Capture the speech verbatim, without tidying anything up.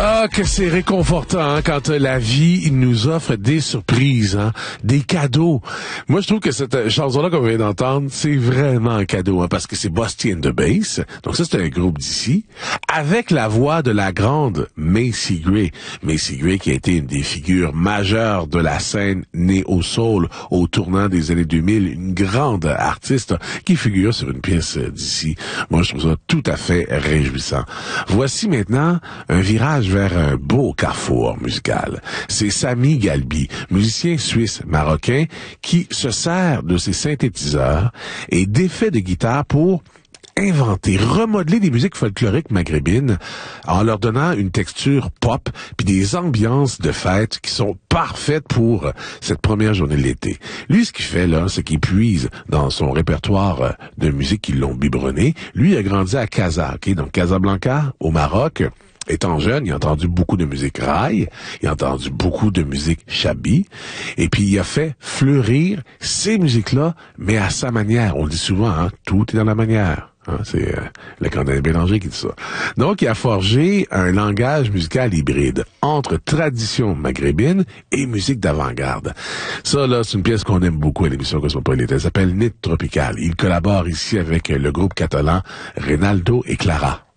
Ah, que c'est réconfortant hein, quand euh, la vie nous offre des surprises, hein, des cadeaux. Moi, je trouve que cette euh, chanson-là qu'on vient d'entendre, c'est vraiment un cadeau, hein, parce que c'est Busty and the Bass. Donc ça, c'est un groupe d'ici, avec la voix de la grande Macy Gray. Macy Gray qui a été une des figures majeures de la scène néo-soul au tournant des années deux mille, une grande artiste qui figure sur une pièce euh, d'ici. Moi, je trouve ça tout à fait réjouissant. Voici maintenant un virage vers un beau carrefour musical. C'est Sami Galbi, musicien suisse-marocain, qui se sert de ses synthétiseurs et d'effets de guitare pour inventer, remodeler des musiques folkloriques maghrébines en leur donnant une texture pop puis des ambiances de fête qui sont parfaites pour cette première journée de l'été. Lui, ce qu'il fait là, c'est qu'il puise dans son répertoire de musique qui l'ont biberonné. Lui, il a grandi à Casa, okay? Donc Casablanca, au Maroc. Étant jeune, il a entendu beaucoup de musique raï, il a entendu beaucoup de musique chabi, et puis il a fait fleurir ces musiques-là, mais à sa manière. On le dit souvent, hein, tout est dans la manière. Hein, c'est euh, le Canadien Bélanger qui dit ça. Donc, il a forgé un langage musical hybride entre tradition maghrébine et musique d'avant-garde. Ça, là, c'est une pièce qu'on aime beaucoup à l'émission Cosmopolite. Elle s'appelle Nid Tropical. Il collabore ici avec le groupe catalan Reynaldo et Clara.